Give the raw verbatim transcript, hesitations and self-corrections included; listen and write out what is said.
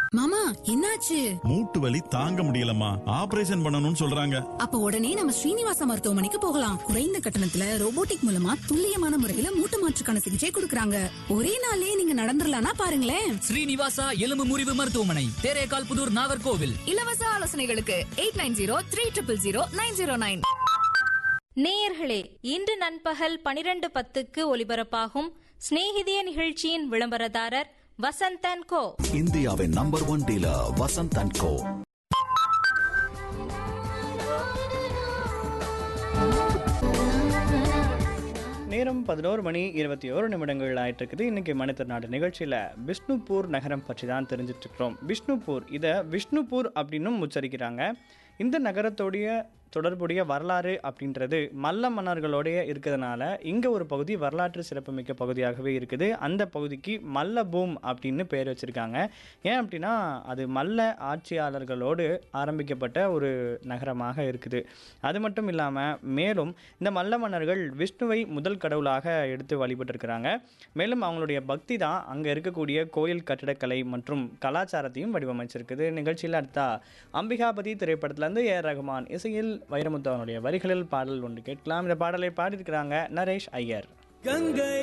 மாமா என்னாச்சு? மூட்டு வலி தாங்க முடியலம்மா, ஆபரேஷன் பண்ணணும்னு சொல்றாங்க. அப்ப உடனே நம்ம ஸ்ரீனிவாசா மருத்துவமனைக்கு போகலாம். குறைந்த கட்டணத்துல ரோபோட்டிக் மூலமா துல்லியமான முறையில மூட்டு மாற்றுக்கான சிகிச்சை கொடுக்கறாங்க. ஒரே நாளே நீங்க நடந்துடலாம்னா பாருங்களேன். ஸ்ரீனிவாசா எலும்பு முறிவு மருத்துவமனை, தேரேகால் புதூர், நாகர்கோவில். இலவச ஆலோசனைகளுக்கு eight nine zero three triple zero nine zero nine. நேயர்களே, இன்று நண்பகல் பனிரெண்டு பத்துக்கு ஒலிபரப்பாகும் ஸ்நேகிதிய நிகழ்ச்சியின் விளம்பரதாரர் வசந்த் அண்ட் கோ. இந்தியாவின் number one dealer Vasanth and கோ. நேரம் பதினோரு மணி இருபத்தி ஓரு நிமிடங்கள் ஆயிட்டு இருக்குது. இன்னைக்கு மனிதநாடு நிகழ்ச்சியில் பிஷ்ணுபூர் நகரம் பற்றி தான் தெரிஞ்சிட்டு இருக்கிறோம். பிஷ்ணுபூர், இதை விஷ்ணுபூர் அப்படின்னும் உச்சரிக்கிறாங்க. இந்த நகரத்தோடைய தொடர்புடைய வரலாறு அப்படின்றது மல்ல மன்னர்களோடைய இருக்கிறதுனால இங்கே ஒரு பகுதி வரலாற்று சிறப்புமிக்க பகுதியாகவே இருக்குது. அந்த பகுதிக்கு மல்லபூம் அப்படின்னு பேர் வச்சுருக்காங்க. ஏன் அப்படின்னா அது மல்ல ஆட்சியாளர்களோடு ஆரம்பிக்கப்பட்ட ஒரு நகரமாக இருக்குது. அது மட்டும் இல்லாமல் மேலும் இந்த மல்ல மன்னர்கள் விஷ்ணுவை முதல் கடவுளாக எடுத்து வழிபட்டிருக்கிறாங்க. மேலும் அவங்களுடைய பக்தி தான் அங்கே இருக்கக்கூடிய கோயில் கட்டிடக்கலை மற்றும் கலாச்சாரத்தையும் வடிவமைச்சிருக்குது. நிகழ்ச்சியில் அடுத்தா அம்பிகாபதி திரைப்படத்திலேருந்து ஏ ரகுமான் இசையில் வைரமுத்து அவனுடைய வரிகளில் பாடல் ஒன்று கேட்கலாம். இந்த பாடலை பாடியிருக்கிறாங்க நரேஷ் ஐயர்.